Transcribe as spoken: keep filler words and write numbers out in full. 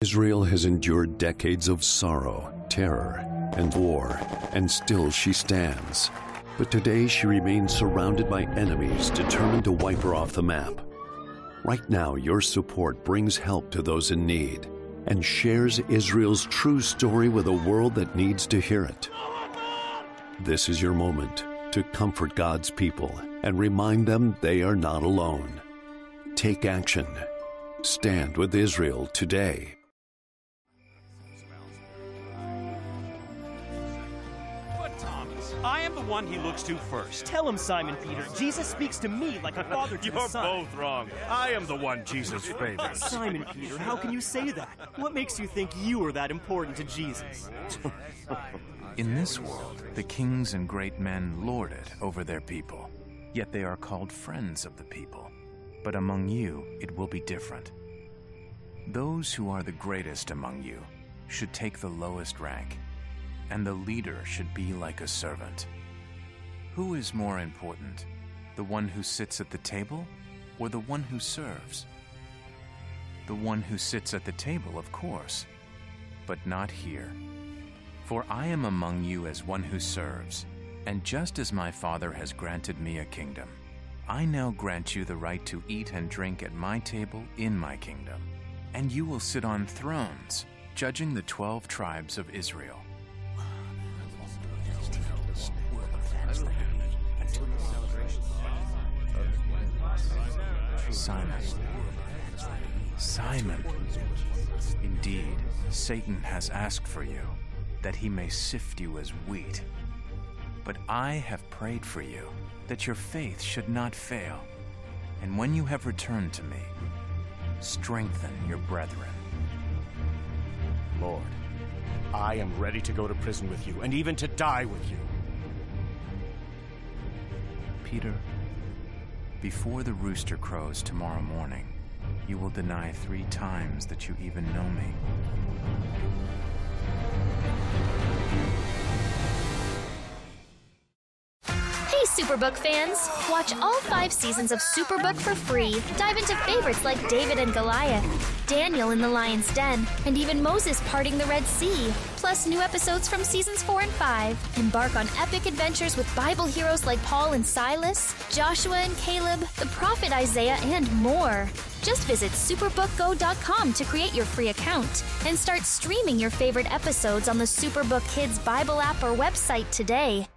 Israel has endured decades of sorrow, terror, and war, and still she stands. But today she remains surrounded by enemies determined to wipe her off the map. Right now, your support brings help to those in need and shares Israel's true story with a world that needs to hear it. This is your moment to comfort God's people and remind them they are not alone. Take action. Stand with Israel today. But Thomas, I am the one he looks to first. Tell him, Simon Peter. Jesus speaks to me like a father to You're his son. both wrong. I am the one Jesus favors. Simon Peter, how can you say that? What makes you think you are that important to Jesus? In this world, the kings and great men lord it over their people, yet they are called friends of the people. But among you, it will be different. Those who are the greatest among you should take the lowest rank, and the leader should be like a servant. Who is more important, the one who sits at the table or the one who serves? The one who sits at the table, of course, but not here. For I am among you as one who serves, and just as my Father has granted me a kingdom, I now grant you the right to eat and drink at my table in my kingdom, and you will sit on thrones, judging the twelve tribes of Israel. Simon, Simon, indeed, Satan has asked for you, that he may sift you as wheat. But I have prayed for you, that your faith should not fail. And when you have returned to me, strengthen your brethren. Lord, I am ready to go to prison with you, and even to die with you. Peter, before the rooster crows tomorrow morning, you will deny three times that you even know me. Superbook fans, watch all five seasons of Superbook for free. Dive into favorites like David and Goliath, Daniel in the Lion's Den, and even Moses parting the Red Sea. Plus new episodes from seasons four and five. Embark on epic adventures with Bible heroes like Paul and Silas, Joshua and Caleb, the prophet Isaiah, and more. Just visit superbook go dot com to create your free account and start streaming your favorite episodes on the Superbook Kids Bible app or website today.